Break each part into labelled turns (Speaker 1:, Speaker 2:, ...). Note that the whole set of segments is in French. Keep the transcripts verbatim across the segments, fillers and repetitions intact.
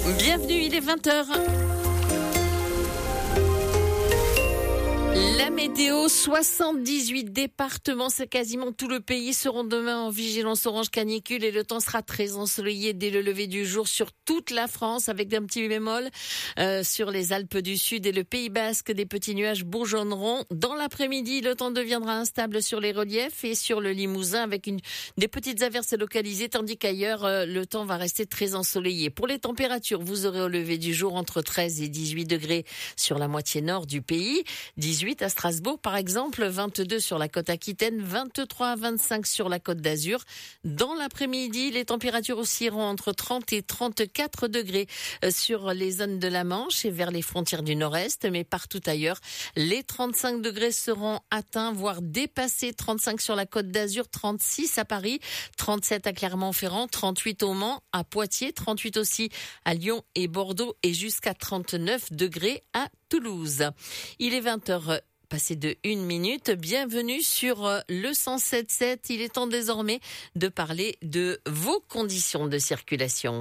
Speaker 1: Bienvenue, il est vingt heures. La météo, soixante-dix-huit départements, c'est quasiment tout le pays, seront demain en vigilance orange canicule et le temps sera très ensoleillé dès le lever du jour sur toute la France avec un petit bémol euh, sur les Alpes du Sud et le Pays Basque. Des petits nuages bourgeonneront. Dans l'après-midi, le temps deviendra instable sur les reliefs et sur le Limousin avec une, des petites averses localisées, tandis qu'ailleurs, euh, le temps va rester très ensoleillé. Pour les températures, vous aurez au lever du jour entre treize et dix-huit degrés sur la moitié nord du pays, dix-huit à Strasbourg par exemple, vingt-deux sur la côte aquitaine, vingt-trois à vingt-cinq sur la côte d'Azur. Dans l'après-midi, les températures oscilleront entre trente et trente-quatre degrés sur les zones de la Manche et vers les frontières du nord-est, mais partout ailleurs, les trente-cinq degrés seront atteints, voire dépassés. trente-cinq sur la côte d'Azur, trente-six à Paris, trente-sept à Clermont-Ferrand, trente-huit au Mans, à Poitiers, trente-huit aussi à Lyon et Bordeaux et jusqu'à trente-neuf degrés à Toulouse. Il est vingt heures. Passé de une minute, bienvenue sur le cent sept sept. Il est temps désormais de parler de vos conditions de circulation.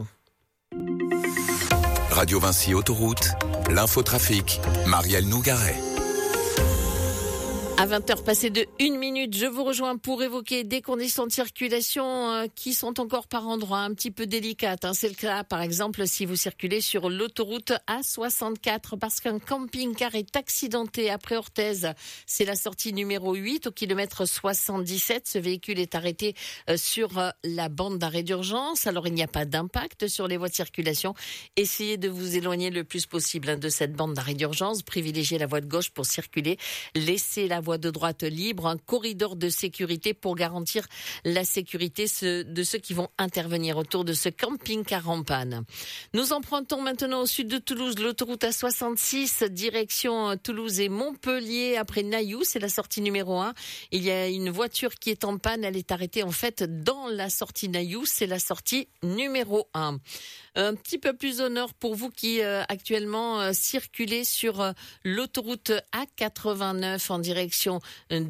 Speaker 2: Radio Vinci Autoroute, l'infotrafic, Marielle Nougaret.
Speaker 1: À vingt heures passées de une minute, je vous rejoins pour évoquer des conditions de circulation euh, qui sont encore par endroits un petit peu délicates. Hein. C'est le cas, par exemple, si vous circulez sur l'autoroute A soixante-quatre parce qu'un camping-car est accidenté après Orthez. C'est la sortie numéro huit au kilomètre soixante-dix-sept. Ce véhicule est arrêté euh, sur euh, la bande d'arrêt d'urgence. Alors, il n'y a pas d'impact sur les voies de circulation. Essayez de vous éloigner le plus possible hein, de cette bande d'arrêt d'urgence. Privilégiez la voie de gauche pour circuler. Laissez la voie de droite libre, un corridor de sécurité pour garantir la sécurité de ceux qui vont intervenir autour de ce camping-car en panne. Nous empruntons maintenant au sud de Toulouse l'autoroute A soixante-six, direction Toulouse et Montpellier après Nailloux, c'est la sortie numéro un. Il y a une voiture qui est en panne, elle est arrêtée en fait dans la sortie Nailloux, c'est la sortie numéro un. Un petit peu plus au nord pour vous qui euh, actuellement euh, circulez sur euh, l'autoroute A quatre-vingt-neuf en direction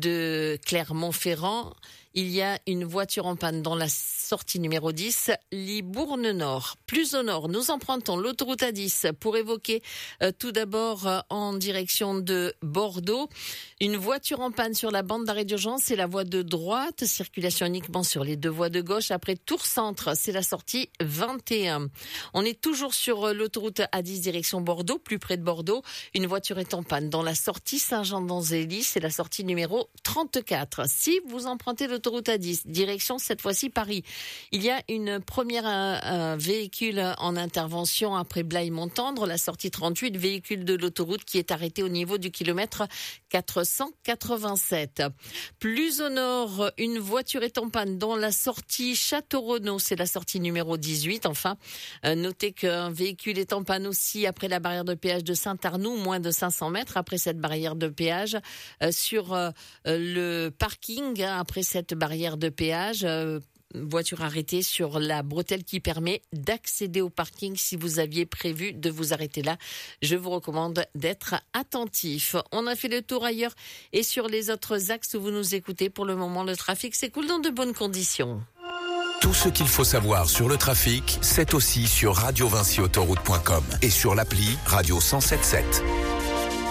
Speaker 1: de Clermont-Ferrand. Il y a une voiture en panne dans la sortie numéro dix, Libourne-Nord. Plus au nord, nous empruntons l'autoroute A dix pour évoquer euh, tout d'abord euh, en direction de Bordeaux. Une voiture en panne sur la bande d'arrêt d'urgence, c'est la voie de droite. Circulation uniquement sur les deux voies de gauche. Après Tours-Centre, c'est la sortie vingt et un. On est toujours sur euh, l'autoroute A dix direction Bordeaux, plus près de Bordeaux. Une voiture est en panne dans la sortie Saint-Jean-d'Anzély, c'est la sortie numéro trente-quatre. Si vous empruntez l'autoroute Autoroute A dix, direction cette fois-ci Paris. Il y a une première euh, euh, véhicule en intervention après Blaye-Montendre, la sortie trente-huit, véhicule de l'autoroute qui est arrêté au niveau du kilomètre quatre cent quatre-vingt-sept. Plus au nord, une voiture est en panne dans la sortie Château-Renaud, c'est la sortie numéro dix-huit. Enfin, euh, notez qu'un véhicule est en panne aussi après la barrière de péage de Saint-Arnoux, moins de cinq cents mètres après cette barrière de péage, euh, sur euh, le parking, hein, après cette barrière de péage, euh, voiture arrêtée sur la bretelle qui permet d'accéder au parking. Si vous aviez prévu de vous arrêter là, je vous recommande d'être attentif. On a fait le tour ailleurs et sur les autres axes où vous nous écoutez. Pour le moment, le trafic s'écoule dans de bonnes conditions.
Speaker 2: Tout ce qu'il faut savoir sur le trafic, c'est aussi sur radio vinci autoroute point com et sur l'appli Radio cent sept sept.